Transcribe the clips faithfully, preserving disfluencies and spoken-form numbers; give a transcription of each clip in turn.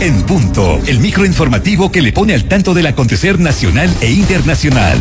En punto, el microinformativo que le pone al tanto del acontecer nacional e internacional.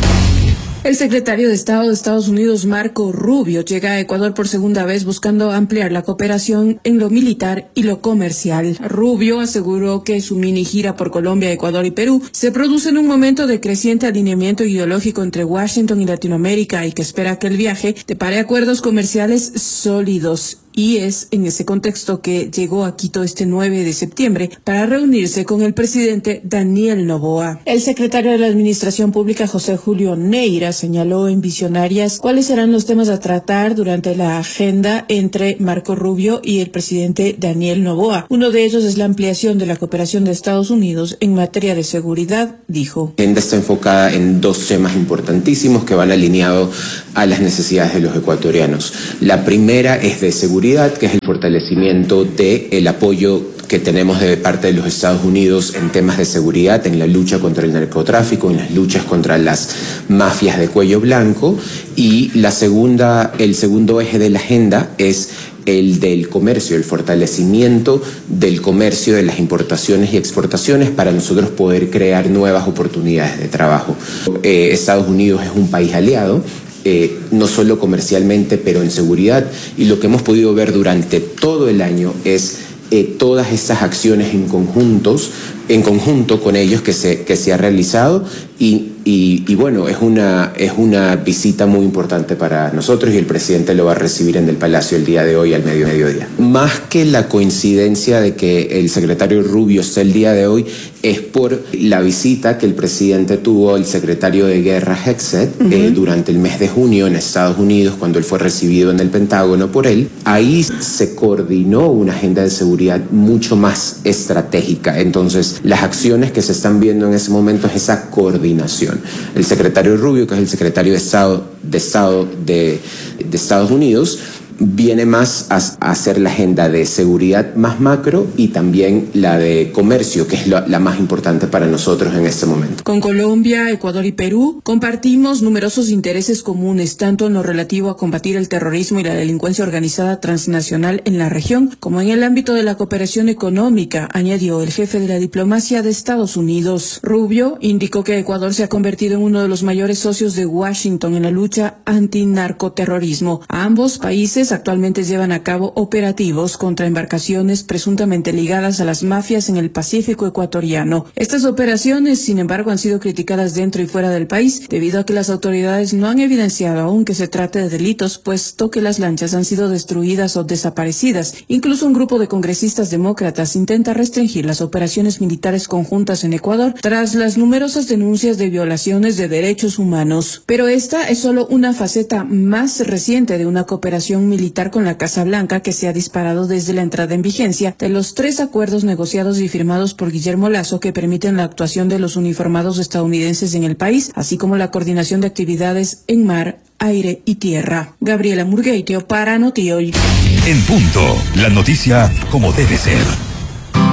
El secretario de Estado de Estados Unidos, Marco Rubio, llega a Ecuador por segunda vez buscando ampliar la cooperación en lo militar y lo comercial. Rubio aseguró que su mini gira por Colombia, Ecuador y Perú se produce en un momento de creciente alineamiento ideológico entre Washington y Latinoamérica y que espera que el viaje depare acuerdos comerciales sólidos. Y es en ese contexto que llegó a Quito este nueve de septiembre para reunirse con el presidente Daniel Noboa. El secretario de la Administración Pública, José Julio Neira, señaló en Visionarias cuáles serán los temas a tratar durante la agenda entre Marco Rubio y el presidente Daniel Noboa. Uno de ellos es la ampliación de la cooperación de Estados Unidos en materia de seguridad, dijo. La agenda está enfocada en dos temas importantísimos que van alineados a las necesidades de los ecuatorianos. La primera es de seguridad, que es el fortalecimiento del apoyo que tenemos de parte de los Estados Unidos en temas de seguridad, en la lucha contra el narcotráfico, en las luchas contra las mafias de cuello blanco. Y la segunda, el segundo eje de la agenda es el del comercio, el fortalecimiento del comercio, de las importaciones y exportaciones para nosotros poder crear nuevas oportunidades de trabajo. Eh, Estados Unidos es un país aliado, Eh, no solo comercialmente, pero en seguridad, y lo que hemos podido ver durante todo el año es eh, todas estas acciones en conjuntos, en conjunto con ellos que se, que se ha realizado y, y, y bueno, es una, es una visita muy importante para nosotros y el presidente lo va a recibir en el Palacio el día de hoy al medio mediodía. Más que la coincidencia de que el secretario Rubio esté el día de hoy, es por la visita que el presidente tuvo al secretario de Guerra Hegseth uh-huh. eh, durante el mes de junio en Estados Unidos, cuando él fue recibido en el Pentágono por él. Ahí se coordinó una agenda de seguridad mucho más estratégica. Entonces, las acciones que se están viendo en ese momento es esa coordinación. El secretario Rubio, que es el secretario de Estado de, Estado de, de Estados Unidos, viene más a, a hacer la agenda de seguridad más macro y también la de comercio, que es la, la más importante para nosotros en este momento. Con Colombia, Ecuador y Perú compartimos numerosos intereses comunes, tanto en lo relativo a combatir el terrorismo y la delincuencia organizada transnacional en la región, como en el ámbito de la cooperación económica, añadió el jefe de la diplomacia de Estados Unidos. Rubio indicó que Ecuador se ha convertido en uno de los mayores socios de Washington en la lucha antinarcoterrorismo. A ambos países actualmente llevan a cabo operativos contra embarcaciones presuntamente ligadas a las mafias en el Pacífico ecuatoriano. Estas operaciones, sin embargo, han sido criticadas dentro y fuera del país debido a que las autoridades no han evidenciado aún que se trate de delitos, puesto que las lanchas han sido destruidas o desaparecidas. Incluso un grupo de congresistas demócratas intenta restringir las operaciones militares conjuntas en Ecuador tras las numerosas denuncias de violaciones de derechos humanos. Pero esta es solo una faceta más reciente de una cooperación militar militar con la Casa Blanca que se ha disparado desde la entrada en vigencia de los tres acuerdos negociados y firmados por Guillermo Lasso que permiten la actuación de los uniformados estadounidenses en el país, así como la coordinación de actividades en mar, aire y tierra. Gabriela Murgueitio para Noti Hoy. En punto, la noticia como debe ser.